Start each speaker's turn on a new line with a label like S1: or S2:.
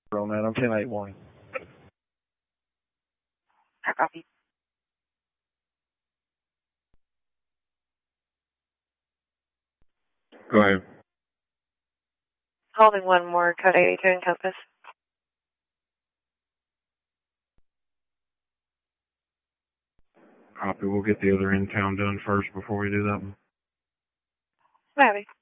S1: on that. I'm 10-8
S2: Copy.
S3: Go ahead.
S2: Holding one more, code 82 in Compass.
S3: Copy. We'll get the other in town done first before we do that one.
S2: Maybe.